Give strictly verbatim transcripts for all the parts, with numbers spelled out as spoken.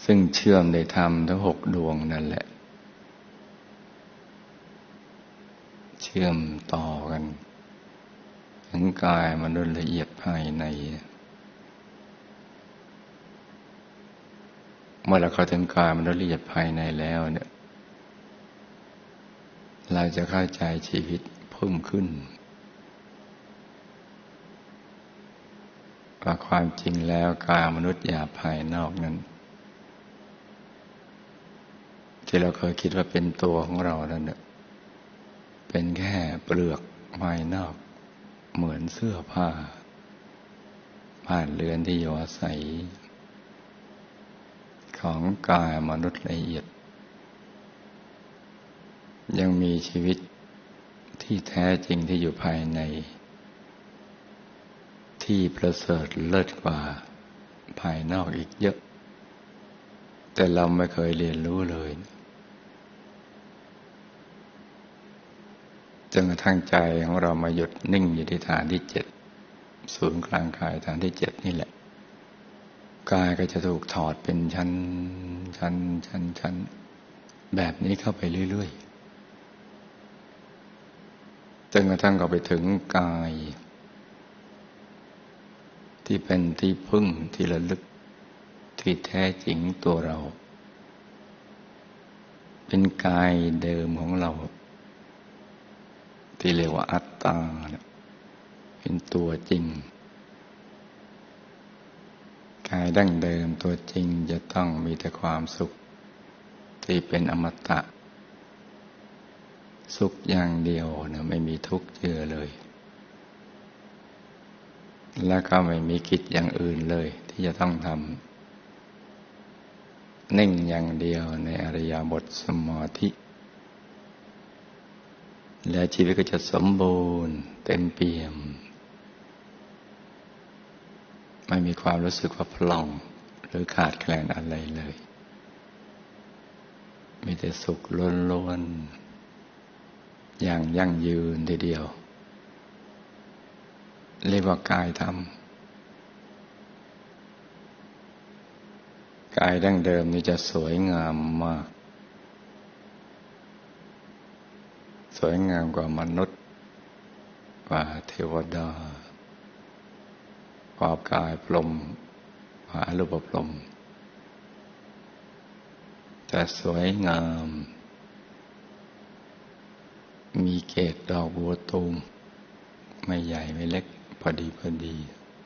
ซึ่งเชื่อมในธรรมทั้งหกดวงนั่นแหละเชื่อมต่อกันถึงกายมนุษย์ละเอียดภายในเมื่อเราเข้าถึงกายมนุษย์ละเอียดภายในแล้วเนี่ยเราจะเข้าใจชีวิตเพิ่มขึ้นว่าความจริงแล้วกายมนุษย์หยาบภายนอกนั้นที่เราเคยคิดว่าเป็นตัวของเรานั่นเนี่ยเป็นแค่เปลือกภายนอกเหมือนเสื้อผ้าบ้านเรือนที่อยู่อาศัยของกายมนุษย์ละเอียดยังมีชีวิตที่แท้จริงที่อยู่ภายในที่ประเสริฐเลิศกว่าภายนอกอีกเยอะแต่เราไม่เคยเรียนรู้เลยจนกระทั่งใจของเรามาหยุดนิ่งอยู่ที่ฐานที่เจ็ดศูนย์กลางกายฐานที่เจ็ดนี่แหละกายก็จะถูกถอดเป็นชั้นชั้นชั้นชั้นแบบนี้เข้าไปเรื่อยๆจนกระทั่งเราไปถึงกายที่เป็นที่พึ่งที่ระลึกที่แท้จริงตัวเราเป็นกายเดิมของเราที่เรียกว่าอัตตาเป็นตัวจริงกายดั้งเดิมตัวจริงจะต้องมีแต่ความสุขที่เป็นอมตะสุขอย่างเดียวนะไม่มีทุกข์เจือเลยและก็ไม่มีกิจอย่างอื่นเลยที่จะต้องทำนิ่งอย่างเดียวในอริยบทสมาธิและชีวิตก็จะสมบูรณ์เต็มเปี่ยมไม่มีความรู้สึกว่าพร่องหรือขาดแคลนอะไรเลยมีแต่สุขล้วนๆอย่างยั่งยืนทีเดียวเรียกว่ากายธรรมกายดั้งเดิมนี่จะสวยงามมากสวยงามกว่ามนุษย์กว่าเทวดากว่ากายพรหมกว่าอรูปพรหมแต่สวยงามมีเกศดอกบัวตูมไม่ใหญ่ไม่เล็กพอดีพอดี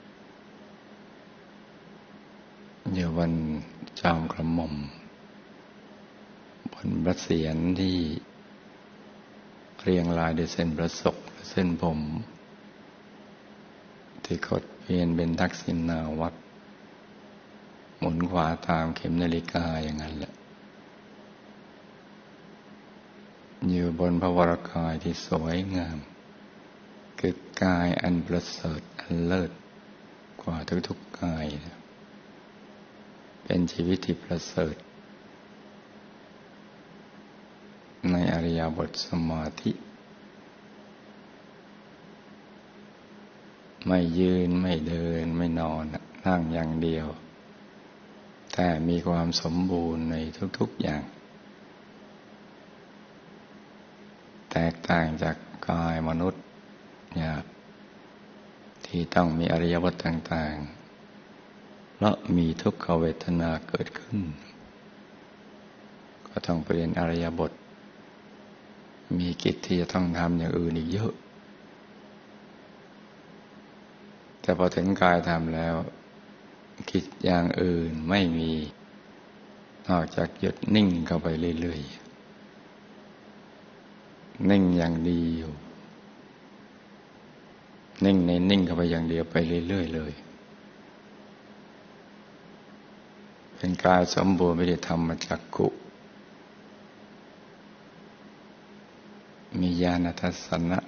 เดี๋ยววันจอมกระหม่อมบนพระเศียรที่เรียงรายด้วยเส้นประศกและเส้นผมที่กดเวียนเป็นทักษิณาวัตรหมุนขวาตามเข็มนาฬิกาอย่างนั้นแหละอยู่บนพระวรกายที่สวยงามคือกายอันประเสริฐอันเลิศกว่าทุกๆกายเป็นชีวิตที่ประเสริฐในอริยบทสมาธิไม่ยืนไม่เดินไม่นอนนั่งอย่างเดียวแต่มีความสมบูรณ์ในทุกๆอย่างแตกต่างจากกายมนุษย์หยาบที่ต้องมีอริยบทต่างๆและมีทุกขเวทนาเกิดขึ้นก็ต้องเปลี่ยนอริยบทมีกิจที่จะต้องทำอย่างอื่นอีกเยอะแต่พอถึงกายทำแล้วกิจอย่างอื่นไม่มีนอกจากหยุดนิ่งเข้าไปเรื่อยๆนิ่งอย่างเดียวนิ่งในนิ่งเข้าไปอย่างเดียวไปเรื่อยๆเลยเป็นกายสมบูรณ์ไม่ได้ทำมาจากกุมีญาณทัศนะ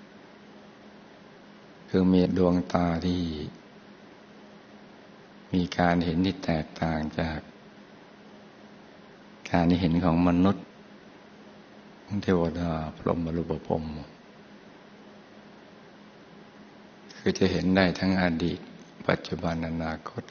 คือมีดวงตาที่มีการเห็นที่แตกต่างจากการเห็นของมนุษย์เทวดาพรหมอรูปพรหมคือจะเห็นได้ทั้งอดีตปัจจุบันอนาคต